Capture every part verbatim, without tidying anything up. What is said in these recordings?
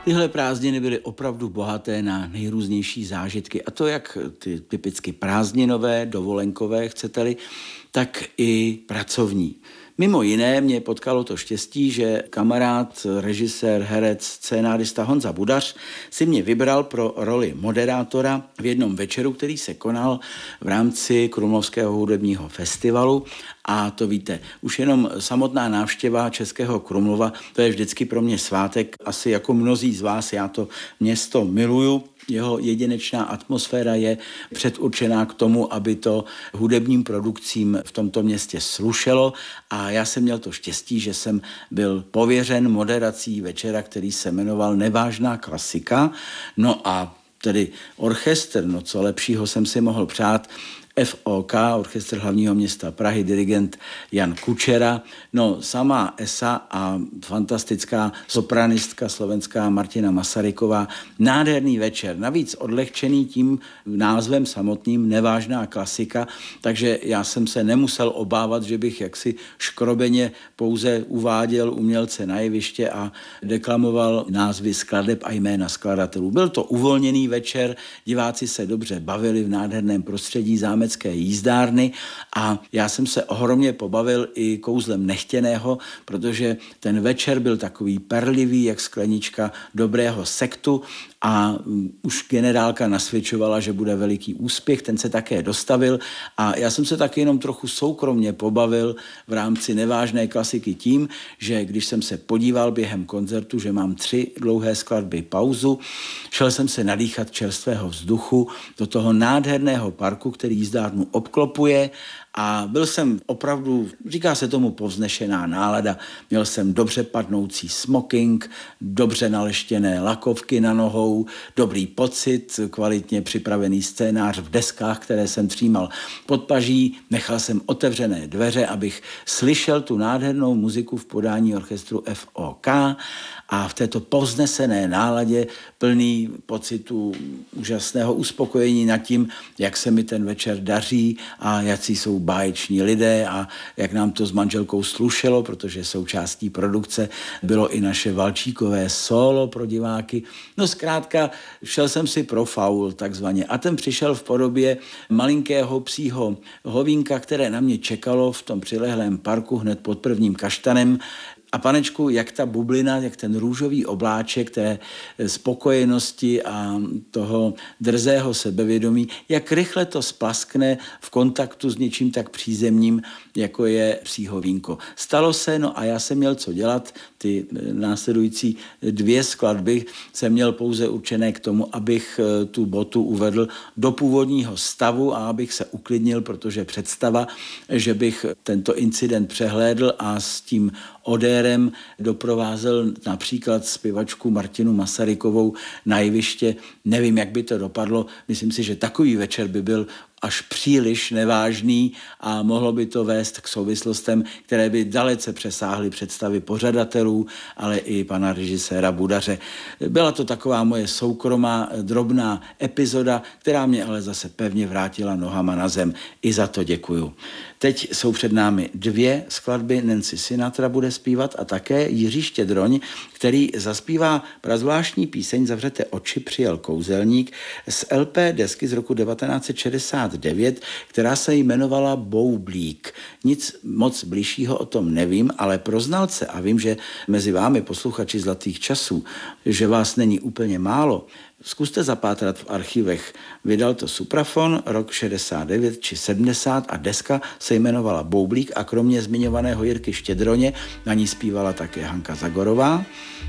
Tyhle prázdniny byly opravdu bohaté na nejrůznější zážitky, a to jak ty typicky prázdninové, dovolenkové, chcete-li, tak i pracovní. Mimo jiné mě potkalo to štěstí, že kamarád, režisér, herec, scénárista Honza Budař si mě vybral pro roli moderátora v jednom večeru, který se konal v rámci Krumlovského hudebního festivalu. A to víte, už jenom samotná návštěva Českého Krumlova, to je vždycky pro mě svátek. Asi jako mnozí z vás, já to město miluju. Jeho jedinečná atmosféra je předurčená k tomu, aby to hudebním produkcím v tomto městě slušelo, a já jsem měl to štěstí, že jsem byl pověřen moderací večera, který se jmenoval Nevážná klasika. No a tedy orchestr, no co lepšího jsem si mohl přát, F O K, Orchestr hlavního města Prahy, dirigent Jan Kučera, no sama Esa a fantastická sopranistka slovenská Martina Masaryková. Nádherný večer, navíc odlehčený tím názvem samotným Nevážná klasika, takže já jsem se nemusel obávat, že bych jaksi škrobeně pouze uváděl umělce na jeviště a deklamoval názvy skladeb a jména skladatelů. Byl to uvolněný večer, diváci se dobře bavili v nádherném prostředí zámecké jízdárny a já jsem se ohromně pobavil i kouzlem nechtěného, protože ten večer byl takový perlivý, jak sklenička dobrého sektu, a už generálka nasvědčovala, že bude veliký úspěch, ten se také dostavil a já jsem se taky jenom trochu soukromně pobavil v rámci Nevážné klasiky tím, že když jsem se podíval během koncertu, že mám tři dlouhé skladby pauzu, šel jsem se nadýchat čerstvého vzduchu do toho nádherného parku, který jízdárnu obklopuje, a byl jsem opravdu, říká se tomu, povznešená nálada. Měl jsem dobře padnoucí smoking, dobře naleštěné lakovky na nohou, dobrý pocit, kvalitně připravený scénář v deskách, které jsem třímal pod paží. Nechal jsem otevřené dveře, abych slyšel tu nádhernou muziku v podání orchestru F O K, a v této povznesené náladě, plný pocitu úžasného uspokojení nad tím, jak se mi ten večer daří a jací jsou báječní lidé a jak nám to s manželkou slušelo, protože součástí produkce bylo i naše valčíkové solo pro diváky. No zkrátka, šel jsem si pro faul takzvaně, a ten přišel v podobě malinkého psího hovínka, které na mě čekalo v tom přilehlém parku hned pod prvním kaštanem. A panečku, jak ta bublina, jak ten růžový obláček té spokojenosti a toho drzého sebevědomí, jak rychle to splaskne v kontaktu s něčím tak přízemním, jako je psího vínko. Stalo se, no a já jsem měl co dělat. Ty následující dvě skladby jsem měl pouze určené k tomu, abych tu botu uvedl do původního stavu a abych se uklidnil, protože představa, že bych tento incident přehlédl a s tím odérem doprovázel například zpěvačku Martinu Masarykovou na jeviště, nevím, jak by to dopadlo. Myslím si, že takový večer by byl až příliš nevážný a mohlo by to vést k souvislostem, které by dalece přesáhly představy pořadatelů, ale i pana režiséra Budaře. Byla to taková moje soukromá, drobná epizoda, která mě ale zase pevně vrátila nohama na zem. I za to děkuju. Teď jsou před námi dvě skladby. Nancy Sinatra bude zpívat a také Jiří Štědroň, který zaspívá prazvláštní píseň Zavřete oči, přijel kouzelník z L P desky z roku devatenáct set šedesát devět, která se jmenovala Boublík. Nic moc bližšího o tom nevím, ale pro znalce, a vím, že mezi vámi posluchači Zlatých časů, že vás není úplně málo, zkuste zapátrat v archivech. Vydal to Suprafon, rok šedesát devět či sedmdesát, a deska se jmenovala Boublík a kromě zmiňovaného Jirky Štědroně na ní zpívala také Hanka Zagorová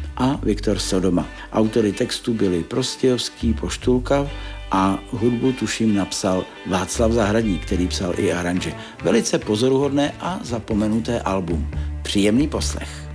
a Viktor Sodoma. Autory textu byli Prostějovský, Poštulka a hudbu tuším napsal Václav Zahradník, který psal i aranže. Velice pozoruhodné a zapomenuté album. Příjemný poslech.